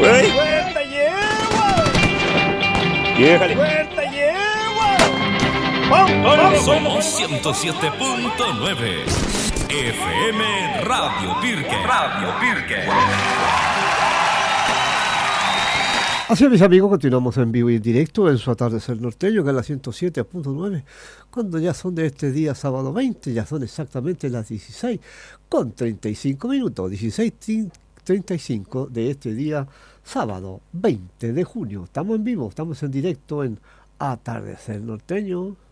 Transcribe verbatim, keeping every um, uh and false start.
¡Ey! ¡Fuerte yegua! ¡Déjale! ¡Fuerte yegua! ¡Vamos, vamos! Somos ciento siete punto nueve F M Radio Pirque. Radio Pirque. Así es, mis amigos, continuamos en vivo y en directo en su atardecer norteño, que es la ciento siete punto nueve, cuando ya son de este día sábado veinte, ya son exactamente las dieciséis con treinta y cinco minutos, dieciséis treinta y cinco de este día sábado veinte de junio. Estamos en vivo, estamos en directo en Atardecer Norteño.